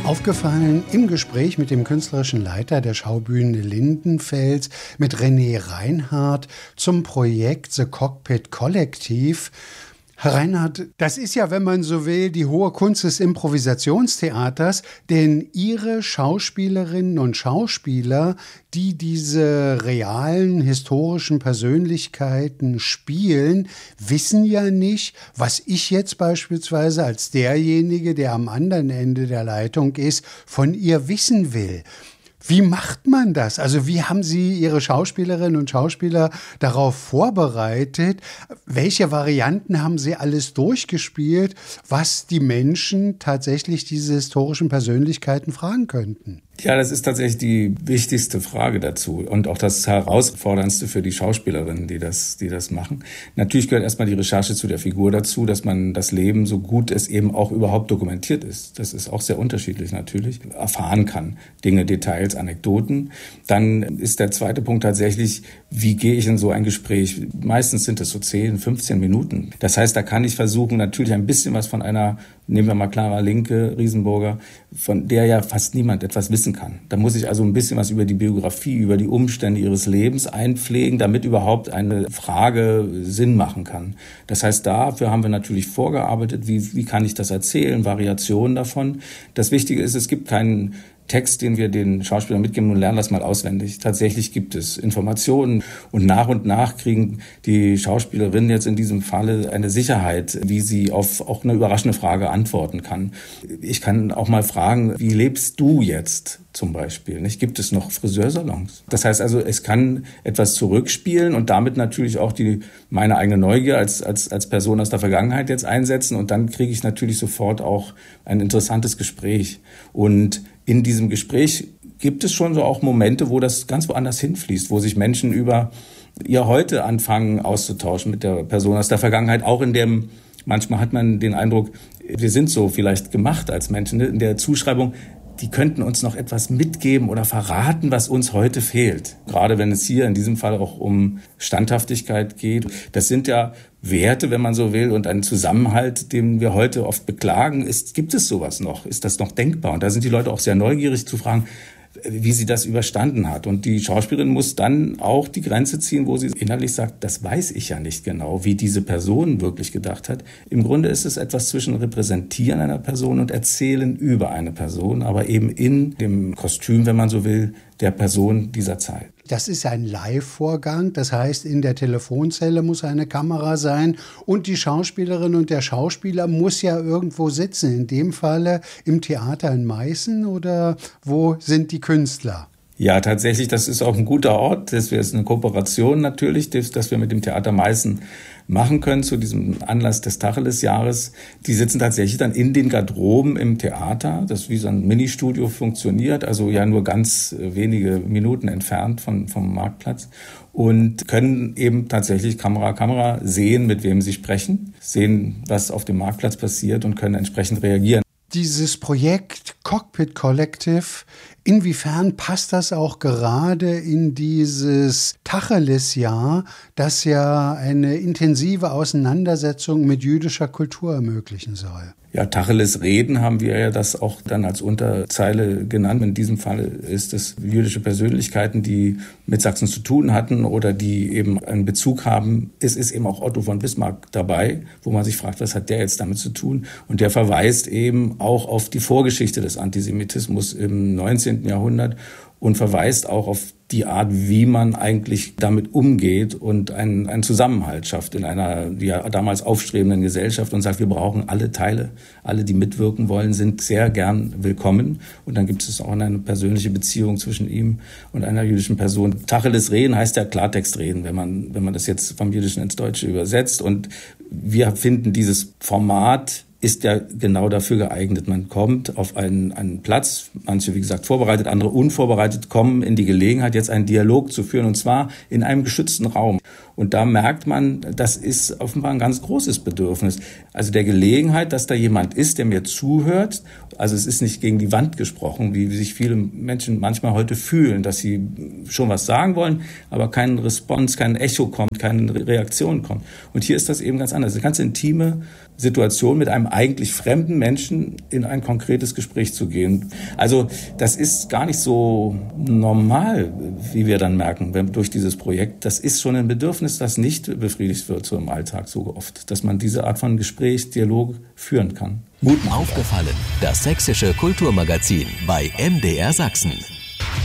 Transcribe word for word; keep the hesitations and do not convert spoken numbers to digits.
Aufgefallen im Gespräch mit dem künstlerischen Leiter der Schaubühne Lindenfels, mit René Reinhardt, zum Projekt The Cockpit Collective. Herr Reinhardt, das ist ja, wenn man so will, die hohe Kunst des Improvisationstheaters, denn Ihre Schauspielerinnen und Schauspieler, die diese realen, historischen Persönlichkeiten spielen, wissen ja nicht, was ich jetzt beispielsweise als derjenige, der am anderen Ende der Leitung ist, von ihr wissen will. Wie macht man das? Also wie haben Sie Ihre Schauspielerinnen und Schauspieler darauf vorbereitet? Welche Varianten haben Sie alles durchgespielt, was die Menschen tatsächlich diese historischen Persönlichkeiten fragen könnten? Ja, das ist tatsächlich die wichtigste Frage dazu und auch das Herausforderndste für die Schauspielerinnen, die das, die das machen. Natürlich gehört erstmal die Recherche zu der Figur dazu, dass man das Leben, so gut es eben auch überhaupt dokumentiert ist, das ist auch sehr unterschiedlich natürlich, erfahren kann. Dinge, Details, Anekdoten. Dann ist der zweite Punkt tatsächlich, wie gehe ich in so ein Gespräch? Meistens sind es so zehn, fünfzehn Minuten. Das heißt, da kann ich versuchen, natürlich ein bisschen was von einer, nehmen wir mal Clara Linke, Riesenburger, von der ja fast niemand etwas wissen kann. Da muss ich also ein bisschen was über die Biografie, über die Umstände ihres Lebens einpflegen, damit überhaupt eine Frage Sinn machen kann. Das heißt, dafür haben wir natürlich vorgearbeitet, wie, wie kann ich das erzählen, Variationen davon. Das Wichtige ist, es gibt keinen Text, den wir den Schauspielern mitgeben und lernen das mal auswendig. Tatsächlich gibt es Informationen und nach und nach kriegen die Schauspielerinnen jetzt in diesem Falle eine Sicherheit, wie sie auf auch eine überraschende Frage antworten kann. Ich kann auch mal fragen, wie lebst du jetzt zum Beispiel? Nicht? Gibt es noch Friseursalons? Das heißt also, es kann etwas zurückspielen und damit natürlich auch die meine eigene Neugier als als als Person aus der Vergangenheit jetzt einsetzen und dann kriege ich natürlich sofort auch ein interessantes Gespräch. Und in diesem Gespräch gibt es schon so auch Momente, wo das ganz woanders hinfließt, wo sich Menschen über ihr Heute anfangen auszutauschen mit der Person aus der Vergangenheit. Auch in dem, manchmal hat man den Eindruck, wir sind so vielleicht gemacht als Menschen, in der Zuschreibung, die könnten uns noch etwas mitgeben oder verraten, was uns heute fehlt. Gerade wenn es hier in diesem Fall auch um Standhaftigkeit geht. Das sind ja Werte, wenn man so will, und ein Zusammenhalt, den wir heute oft beklagen. Ist, gibt es sowas noch? Ist das noch denkbar? Und da sind die Leute auch sehr neugierig zu fragen, wie sie das überstanden hat. Und die Schauspielerin muss dann auch die Grenze ziehen, wo sie innerlich sagt, das weiß ich ja nicht genau, wie diese Person wirklich gedacht hat. Im Grunde ist es etwas zwischen Repräsentieren einer Person und Erzählen über eine Person, aber eben in dem Kostüm, wenn man so will, der Person dieser Zeit. Das ist ein Live-Vorgang, das heißt, in der Telefonzelle muss eine Kamera sein und die Schauspielerin und der Schauspieler muss ja irgendwo sitzen. In dem Falle im Theater in Meißen oder wo sind die Künstler? Ja, tatsächlich, das ist auch ein guter Ort. Das ist eine Kooperation natürlich, dass wir mit dem Theater Meißen machen können zu diesem Anlass des Tacheles-Jahres. Die sitzen tatsächlich dann in den Garderoben im Theater, das wie so ein Ministudio funktioniert, also ja nur ganz wenige Minuten entfernt von, vom Marktplatz und können eben tatsächlich Kamera Kamera sehen, mit wem sie sprechen, sehen, was auf dem Marktplatz passiert und können entsprechend reagieren. Dieses Projekt Cockpit Collective, inwiefern passt das auch gerade in dieses Tacheles-Jahr, das ja eine intensive Auseinandersetzung mit jüdischer Kultur ermöglichen soll? Ja, Tacheles Reden haben wir ja das auch dann als Unterzeile genannt. In diesem Fall ist es jüdische Persönlichkeiten, die mit Sachsen zu tun hatten oder die eben einen Bezug haben. Es ist eben auch Otto von Bismarck dabei, wo man sich fragt, was hat der jetzt damit zu tun? Und der verweist eben auch auf die Vorgeschichte des Antisemitismus im neunzehnten Jahrhundert und verweist auch auf die Art, wie man eigentlich damit umgeht und einen, einen Zusammenhalt schafft in einer ja, damals aufstrebenden Gesellschaft und sagt, wir brauchen alle Teile, alle, die mitwirken wollen, sind sehr gern willkommen. Und dann gibt es auch eine persönliche Beziehung zwischen ihm und einer jüdischen Person. Tacheles Reden heißt ja Klartext reden, wenn man, wenn man das jetzt vom Jüdischen ins Deutsche übersetzt. Und wir finden dieses Format ist ja genau dafür geeignet. Man kommt auf einen, einen Platz, manche, wie gesagt, vorbereitet, andere unvorbereitet, kommen in die Gelegenheit, jetzt einen Dialog zu führen, und zwar in einem geschützten Raum. Und da merkt man, das ist offenbar ein ganz großes Bedürfnis. Also der Gelegenheit, dass da jemand ist, der mir zuhört. Also es ist nicht gegen die Wand gesprochen, wie sich viele Menschen manchmal heute fühlen, dass sie schon was sagen wollen, aber kein Response, kein Echo kommt, keine Reaktion kommt. Und hier ist das eben ganz anders. Eine ganz intime Situation mit einem eigentlich fremden Menschen in ein konkretes Gespräch zu gehen. Also das ist gar nicht so normal, wie wir dann merken, wenn, durch dieses Projekt. Das ist schon ein Bedürfnis, das nicht befriedigt wird so im Alltag so oft, dass man diese Art von Gespräch, Dialog führen kann. Aufgefallen, das sächsische Kulturmagazin bei M D R Sachsen.